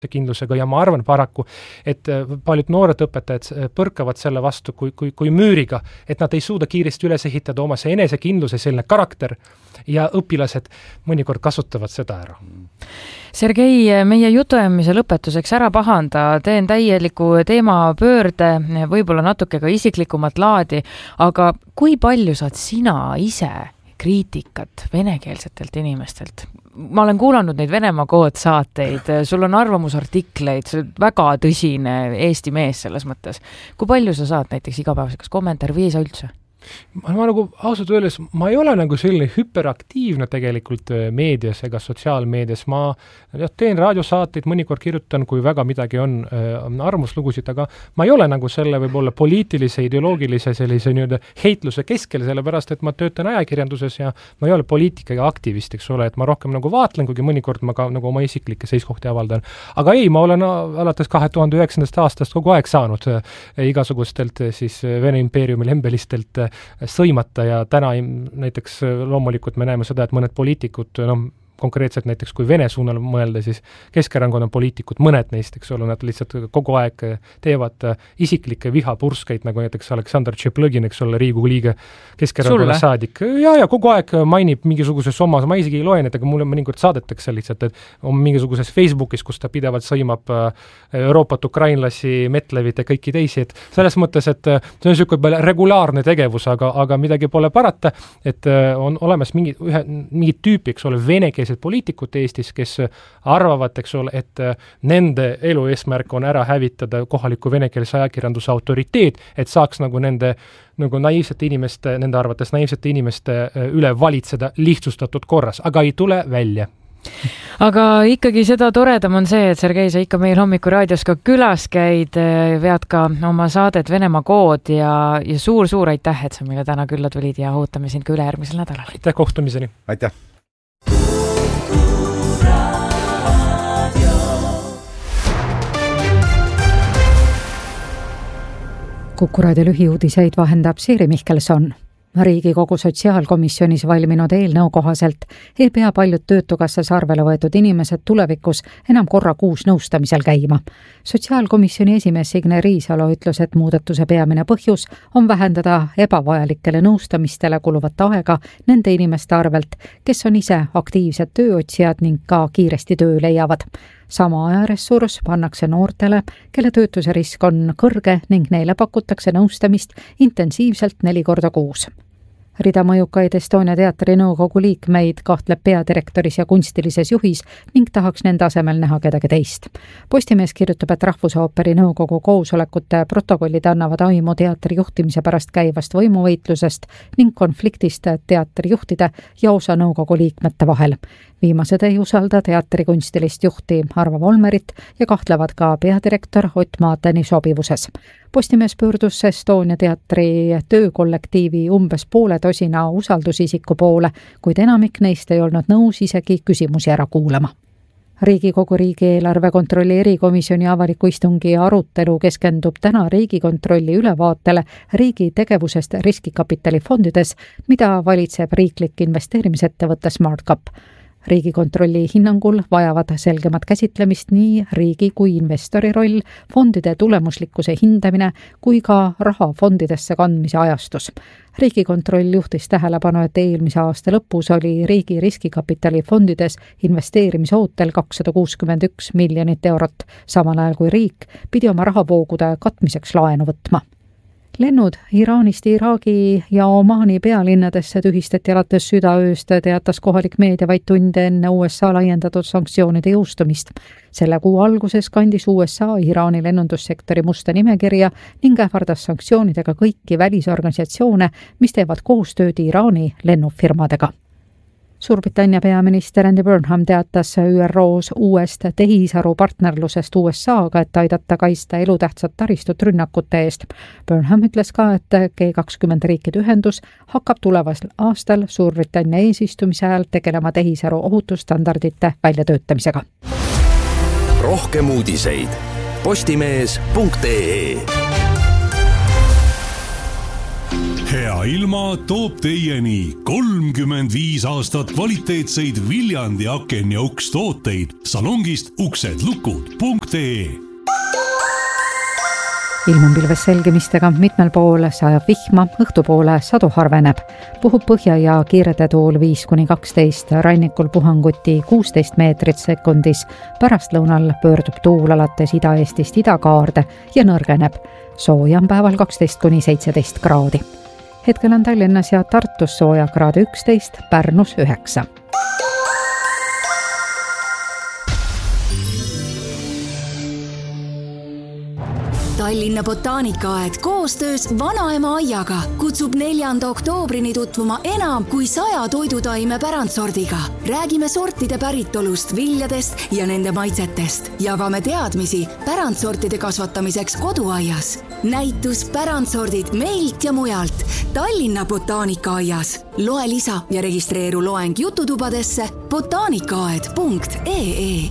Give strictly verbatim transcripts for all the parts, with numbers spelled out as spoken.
kindlusega ja ma arvan paraku, et paljud noored õpetajad põrkavad selle vastu kui, kui, kui müüriga, et nad ei suuda kiiresti üles ehitada oma see enesekindluse, selline karakter ja õpilased mõnikord kasutavad seda ära. Sergei, meie jutuajamise lõpetuseks ära pahanda, teen täieliku teema pöörde, võib-olla natuke ka isiklikumat laadi, aga kui palju saad sina ise kriitikat venekeelsetelt inimestelt? Ma olen kuulanud neid Venemaa kood saateid, sul on arvamusartikleid, sul on väga tõsine Eesti mees selles mõttes. Kui palju sa saad näiteks igapäevaseks kommentaar või ei saa üldse? Ma, ma nagu ausalt öeldes, ma ei ole nagu selline hüperaktiivne tegelikult meedias ega sotsiaalmeedias. Ma jah, teen raadiosaateid, mõnikord kirjutan, kui väga midagi on äh, arvamuslugusid, aga ma ei ole nagu selle võib-olla poliitilise, ideoloogilise sellise nii-öelda heitluse keskel, sellepärast, et ma töötan ajakirjanduses ja ma ei ole poliitikaga aktivist, eks ole, et ma rohkem nagu vaatlen, kuigi mõnikord ma ka nagu oma isiklikke seisukohti avaldan. Aga ei, ma olen alates kahe tuhande üheksandast aastast kogu aeg saanud äh, igasugustelt äh, siis Vene impeeriumi lembelistelt sõimata ja täna näiteks loomulikult me näeme seda, et mõned poliitikud, noh, konkreetselt näiteks kui Vene suunal mõelda, siis Keskerakonna poliitikud, mõned neist, eks ole, nad lihtsalt kogu aeg teevad isiklikke vihapurskeid, nagu näiteks Aleksandr Tšeplõgin, eks ole, Riigikogu liige, Keskerakonna saadik. Ja, ja kogu aeg mainib mingisuguses omas, ma isegi ei loe need, aga mulle mõnikord saadetakse lihtsalt, et on mingisuguses Facebookis, kus ta pidevalt sõimab Euroopat, ukrainlasi, Metlevit ja kõiki teisi, et selles mõttes, et see on niisugune regulaarne tegevus, aga, aga midagi pole parata, et on olemas mingi, ühe, mingi tüüpi, eks ole, venekeelse poliitikud Eestis, kes arvavad, eks ole, et nende elu eesmärk on ära hävitada kohaliku venekeelse ajakirjanduse autoriteet, et saaks nagu nende nagu naiivsete inimeste, nende arvates naiivsete inimeste üle valitseda lihtsustatud korras, aga ei tule välja. Aga ikkagi seda toredam on see, et Sergei, sa ikka meil hommikuraadios ka külas käid, vead ka oma saadet Venemaa kood ja, ja suur-suur aitäh, et sa meile täna külla tulid ja ootame sind ka üle järgmisel nädalal. Aitäh, kohtumiseni! Aitäh! Kuku raadio lühiuudiseid vahendab Siiri Mihkelson. Riigikogu sotsiaalkomisjonis valminud eelnõu kohaselt ei pea paljud töötukassas arvele võetud inimesed tulevikus enam korra kuus nõustamisel käima. Sotsiaalkomisjoni esimees Signe Riisalo ütles, et muudatuse peamine põhjus on vähendada ebavajalikele nõustamistele kuluvat aega nende inimeste arvelt, kes on ise aktiivsed tööotsijad ning ka kiiresti töö leiavad. Sama ajaressurss pannakse noortele, kelle töötuse risk on kõrge ning neile pakutakse nõustamist intensiivselt neli korda kuus. Rida mõjukaid Estonia teatri nõukogu liikmeid kahtleb peadirektoris ja kunstilises juhis ning tahaks nende asemel näha kedagi teist. Postimees kirjutab, et Rahvusooperi nõukogu koosolekute protokollid annavad aimu teatri juhtimise pärast käivast võimuvõitlusest ning konfliktist teatrijuhtide ja osa nõukogu liikmete vahel. Viimased ei usalda teatri kunstilist juhti Arvo Volmerit ja kahtlevad ka peadirektor Ott Maateni sobivuses. Postimees pöördus Estonia teatri töökollektiivi umbes poole tosina usaldusisiku poole, kuid enamik neist ei olnud nõus isegi küsimusi ära kuulama. Riigikogu riigieelarve kontrolli erikomisjoni avaliku istungi arutelu keskendub täna Riigikontrolli ülevaatele riigi tegevusest riskikapitalifondides, mida valitseb riiklik investeerimisettevõtte SmartCap. Riigikontrolli hinnangul vajavad selgemat käsitlemist nii riigi kui investori roll, fondide tulemuslikkuse hindamine kui ka raha fondidesse kandmise ajastus. Riigikontroll juhtis tähelepanu, et eelmise aasta lõpus oli riigi riskikapitali fondides investeerimisootel kakssada kuuskümmend üks miljonit eurot, samal ajal kui riik pidi oma rahavoogude katmiseks laenu võtma. Lennud Iraanist, Iraagi ja Omaani pealinnadesse tühistati alates südaööst, teatas kohalik meedia vaid tunde enne U S A laiendatud sanktsioonide jõustumist. Selle kuu alguses kandis U S A Iraani lennundussektori musta nimekirja ning ähvardas sanktsioonidega kõiki välisorganisatsioone, mis teevad koostööd Iraani lennufirmadega. Suurbritannia peaminister Andy Burnham teatas Ü R O's uuest tehisaru partnerlusest U S A-ga, et aidata kaitsta elutähtsat taristut rünnakute eest. Burnham ütles ka, et G kakskümmend riikide ühendus hakkab tulevasel aastal Suurbritannia eesistumise ajal tegelema tehisaru ohutusstandardite väljatöötamisega. Rohkem uudiseid postimees punkt ee hea ilma toob teieni kolmkümmend viis aastat kvaliteetseid Viljandi aken ja uks tooteid salongist uksedlukud punkt ee. Ilm on pilves selgimistega, mitmel pool sajab vihma, õhtupoole sadu harveneb. Puhub põhja ja kiirete tuul viis kuni kaksteist, rannikul puhanguti kuusteist meetrit sekundis. Pärastlõunal pöördub tuul alates Ida-Eestist idakaarde ja nõrgeneb. Sooja on päeval kaksteist kuni seitseteist kraadi. Hetkel on Tallinnas ja Tartus sooja kraadi üksteist, Pärnus üheksa. Tallinna botaanikaaed koostöös Vanaema aiaga kutsub neljanda oktoobrini tutvuma enam kui saja toidutaime pärandsordiga. Räägime sortide päritolust, viljadest ja nende maitsetest. Jagame teadmisi pärandsortide kasvatamiseks koduaias. Näitus pärandsordid meilt ja mujalt Tallinna botaanikaajas. Loe lisa ja registreeru loeng jututubadesse botaanikaaed punkt ee.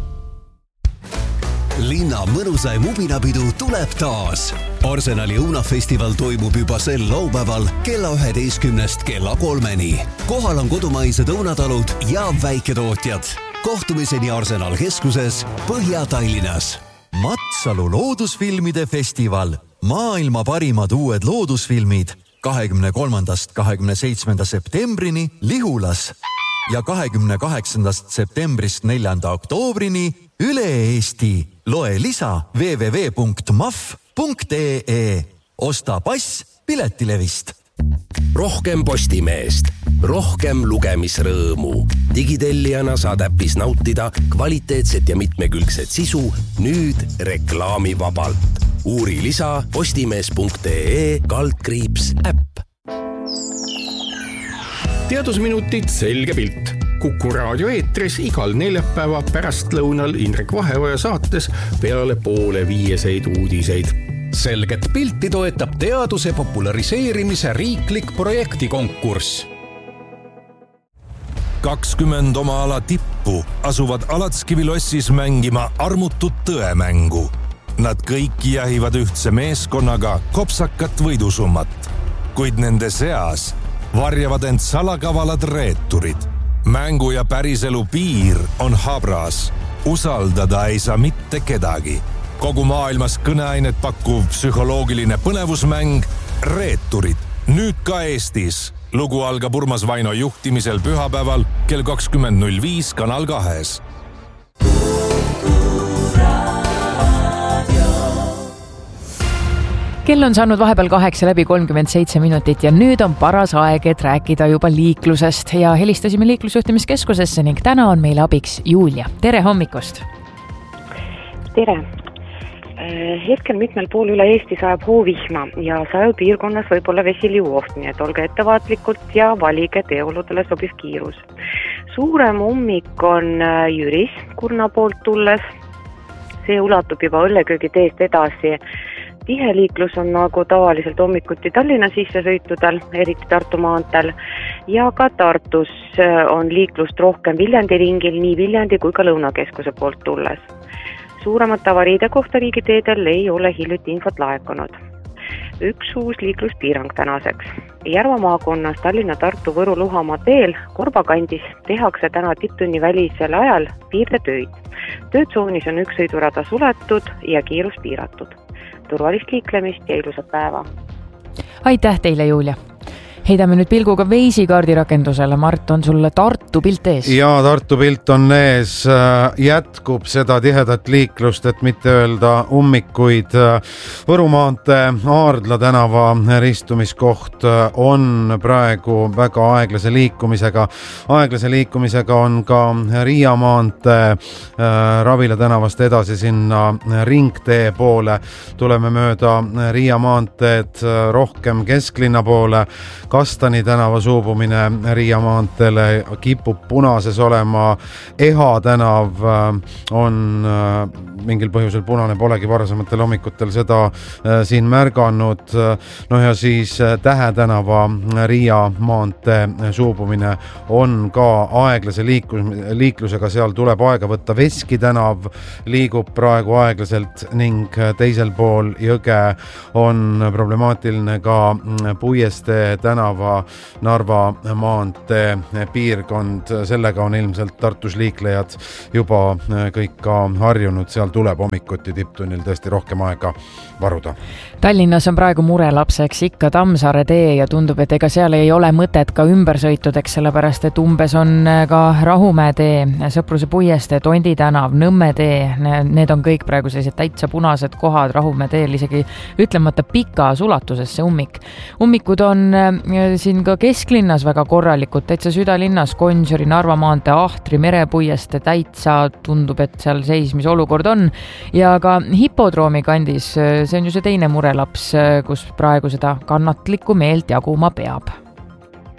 Linna mõnusaim ubinapidu tuleb taas. Arsenali õunafestival toimub juba sel laupäeval kella üheteistkümnest kella kolmeni. Kohal on kodumaised õunatalud ja väiketootjad. Kohtumiseni Arsenal keskuses Põhja-Tallinnas. Matsalu loodusfilmide festival. Maailma parimad uued loodusfilmid kahekümne kolmandast kahekümne seitsmenda septembrini Lihulas ja kahekümne kaheksandast septembrist neljanda oktoobrini üle Eesti. Loe lisa w w w punkt m a f punkt ee. Osta pass piletilevist. Rohkem Postimeest, rohkem lugemisrõõmu. Digitellijana saad äpis nautida kvaliteetset ja mitmekülgset sisu nüüd reklaamivabalt. Uuri lisa postimees punkt ee kaldkriips äpp. Teadusminutid selge pilt. Kuku raadio eetris igal neljapäeva pärastlõunal Indrek Vaheoja saates peale poole viieseid uudiseid. Selget pilti toetab teaduse populariseerimise riiklik projektikonkurss. kakskümmend oma ala tippu asuvad Alatskivilossis mängima armutut tõemängu. Nad kõik jahivad ühtse meeskonnaga kopsakat võidusummat, kuid nende seas varjavad end salakavalad reeturid. Mängu ja päriselu piir on habras. Usaldada ei saa mitte kedagi. Kogu maailmas kõneainet pakkuv psühholoogiline põnevusmäng Reeturid. Nüüd ka Eestis. Lugu algab Urmas Vaino juhtimisel pühapäeval kell kakskümmend null viis Kanal kahes. Kell on saanud vahepeal kaheksa läbi kolmkümmend seitse minutit ja nüüd on paras aeg, et rääkida juba liiklusest ja helistasime liiklusjuhtimiskeskusesse ning täna on meil abiks Julia. Tere hommikust! Tere! Hetkel mitmel pool üle Eesti sajab hoovihma ja sajal piirkonnas võib olla vesiliuoht, nii et olge ettevaatlikult ja valige teeoludele sobiv kiirus. Suurem ummik on Jüris Kurna poolt tulles. See ulatub juba Õlleköögi teest edasi. Tiheliiklus on nagu tavaliselt hommikuti Tallinna sissesõitudel, eriti Tartu maantel, ja ka Tartus on liiklust rohkem Viljandi ringil, nii Viljandi kui ka Lõunakeskuse poolt tulles. Suuremate avariide kohta riigiteedel ei ole hiljuti infot laekunud. Üks uus liikluspiirang tänaseks. Järva maakonnas Tallinna, Tartu, Võru, Luhamaa teel Korbakandis tehakse täna tipptunni välisel ajal piirdetöid. Töötsoonis on üks sõidurada suletud ja kiirus piiratud. Turvalist liiklemist ja ilusat päeva. Aitäh teile, Julia! Heidame nüüd pilguga Veisikaardi rakendusele. Mart, on sulle Tartu pilt ees? Jaa, Tartu pilt on ees. Jätkub seda tihedat liiklust, et mitte öelda ummikuid. Võrumaantee Aardla tänava ristumiskoht on praegu väga aeglase liikumisega. Aeglase liikumisega on ka Riia maantee Ravila tänavast edasi sinna ringtee poole. Tuleme mööda Riia maanteed rohkem kesklinna poole. Kastani tänava suubumine Riia maanteele kipub punases olema. Eha tänav on mingil põhjusel punane, polegi varasematel hommikutel seda siin märganud. No ja siis Tähe tänava Riia maantee suubumine on ka aeglase liiklus, liiklusega, seal tuleb aega võtta. Veski tänav liigub praegu aeglaselt ning teisel pool jõge on problemaatiline ka Puiestee tänava Narva maantee piirkond. Sellega on ilmselt Tartus liiklejad juba kõik ka harjunud, seal tuleb hommikuti tipptunnil tõesti rohkem aega varuda. Tallinnas on praegu murelapseks ikka Tammsaare tee ja tundub, et ega seal ei ole mõtet ka ümbersõitudeks, sellepärast et umbes on ka Rahumäe tee, Sõpruse Puiestee, Tondi tänav, Nõmme tee, need on kõik praegu sellised täitsa punased kohad Rahumäe teel, isegi ütlemata pikas ulatuses see ummik. Ummikud on siin ka kesklinnas väga korralikud, täitsa südalinnas, Gonsiori, Narva maantee, Ahtri, Merepuiestee, täitsa tundub, et seal seismisolukord on ja ka hipodroomi kandis, see on ju see teine murelaps, kus praegu seda kannatlikku meelt jaguma peab.